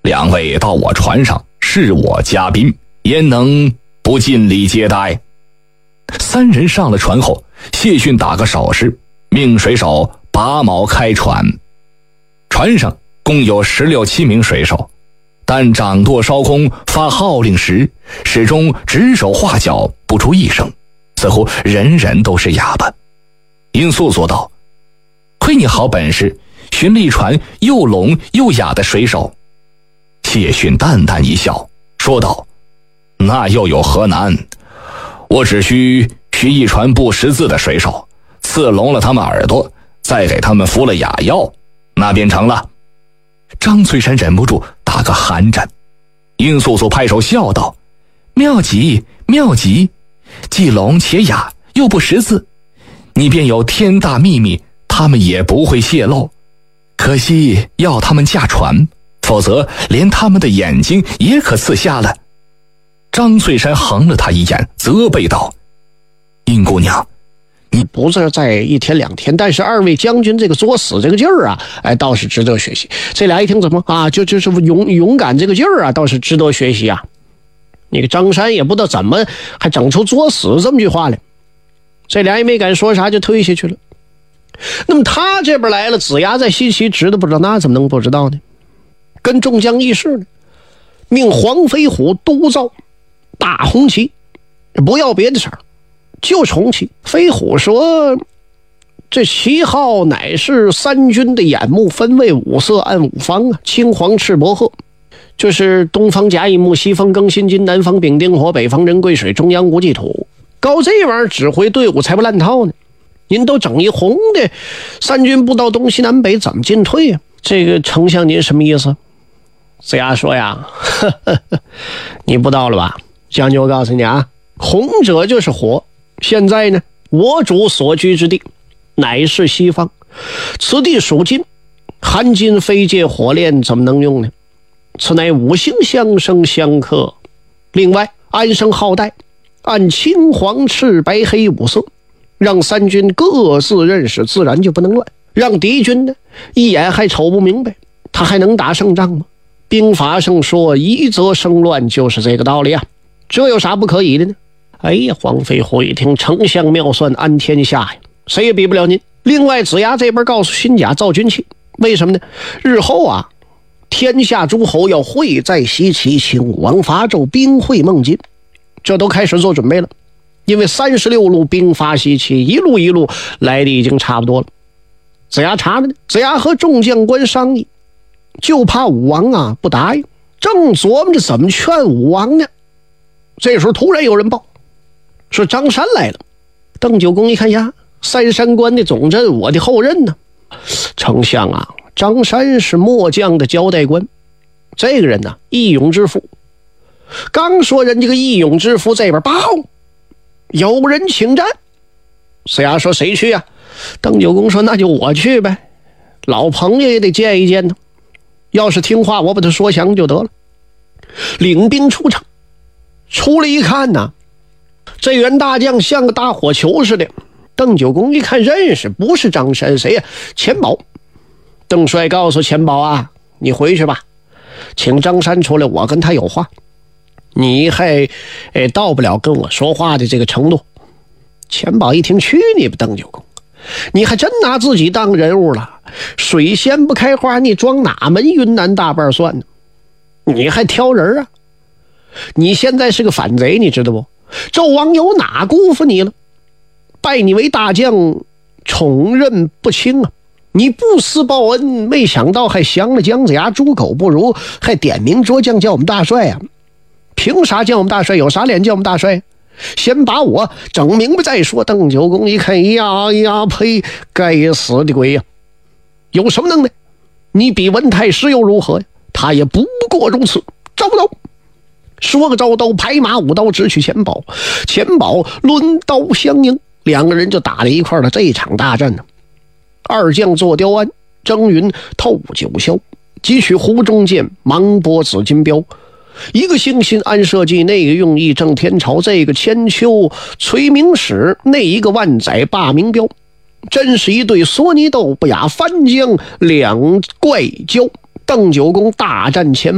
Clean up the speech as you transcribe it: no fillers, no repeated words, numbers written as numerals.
两位到我船上是我嘉宾，焉能不尽力接待？三人上了船后，谢逊打个手势，命水手拔锚开船。船上共有16、17名水手，但掌舵烧空发号令时，始终指手画脚，不出一声，似乎人人都是哑巴。殷素说道：亏你好本事，寻了一船又聋又哑的水手。谢逊淡淡一笑，说道：那又有何难？我只需寻一船不识字的水手，刺聋了他们耳朵，再给他们服了哑药，那便成了。张翠山忍不住打个寒战。殷素素拍手笑道：妙极妙极，既聋且哑又不识字，你便有天大秘密，他们也不会泄露。可惜要他们驾船，否则连他们的眼睛也可刺瞎了。张翠山横了他一眼，责备道：殷姑娘， 你不是在1天2天，但是2位将军这个作死这个劲儿啊，倒是值得学习。这俩一听怎么啊，就是勇敢这个劲儿啊，倒是值得学习啊。那个张山也不知道怎么还整出作死这么句话来，这俩也没敢说啥，就退下去了。那么他这边来了，子牙在西岐知道不知道？那怎么能不知道呢？跟众将议事呢，命黄飞虎督造大红旗，不要别的色儿，就红旗。飞虎说：这旗号乃是三军的眼目，分为5色，按5方啊，青黄赤白褐，就是东方甲乙木，西方庚辛金，南方丙丁火，北方壬癸水，中央戊己土。搞这玩意儿指挥队伍才不烂套呢。您都整一红的，三军不到东西南北怎么进退啊？这个丞相您什么意思？子牙说呀，你不知道了吧？将军我告诉你啊，红者就是火。现在呢，我主所居之地乃是西方，此地属金，含金飞界火炼怎么能用呢？此乃5行相生相克。另外安生好带，按青黄赤白黑5色，让三军各自认识，自然就不能乱。让敌军呢一眼还瞅不明白，他还能打胜仗吗？兵法上说夷则生乱，就是这个道理啊，这有啥不可以的呢？哎呀，黄飞虎一听，丞相妙算，安天下呀，谁也比不了您。另外子牙这边告诉勋甲造军器，为什么呢？日后啊，天下诸侯要会在西岐，请武王伐纣，兵会孟津，这都开始做准备了。因为36路兵发西岐，一路一路来的已经差不多了。子牙查着呢，子牙和众将官商议，就怕武王啊不答应，正琢磨着怎么劝武王呢。这时候突然有人报，说张山来了。邓九公一看呀，三山关的总镇，我的后任呢。丞相啊，张山是末将的交代官，这个人呢义勇之夫。刚说人这个义勇之夫这边报有人请战。子牙说谁去啊？邓九公说那就我去呗，老朋友也得见一见呢。要是听话，我把他说降就得了。领兵出城，出来一看呢，这员大将像个大火球似的。邓九公一看认识，不是张山，谁呀？钱宝。邓帅告诉钱宝啊，你回去吧，请张山出来，我跟他有话。你还到不了跟我说话的这个程度。钱宝一听，去你吧，邓九公，你还真拿自己当人物了。水仙不开花，你装哪门云南大瓣蒜呢？你还挑人啊？你现在是个反贼，你知道不？纣王有哪辜负你了？拜你为大将，宠任不轻啊！你不思报恩，没想到还降了姜子牙，猪狗不如，还点名捉将叫我们大帅啊！凭啥叫我们大帅？有啥脸叫我们大帅？先把我整明白再说。邓九公一看，呀呸，该死的鬼呀！有什么能耐？你比文太师又如何呀？他也不过如此。招刀！说个招刀，拍马舞刀直取钱宝。钱宝抡刀相迎，两个人就打在一块了。这一场大战呢，二将坐雕鞍，征云透九霄，汲取湖中剑，芒波紫金标。一个兴心安社稷，那个用意正天朝，这个千秋垂明史，那一个万载霸明标。真是一对索尼斗，不亚翻江两怪交。邓九公大战前